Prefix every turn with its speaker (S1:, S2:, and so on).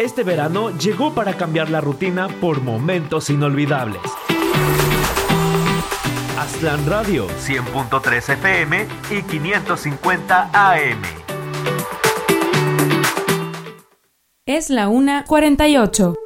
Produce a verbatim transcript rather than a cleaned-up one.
S1: Este verano llegó para cambiar la rutina por momentos inolvidables. Aztlán Radio, cien punto tres F M y quinientos cincuenta A M.
S2: Es la una cuarenta y ocho.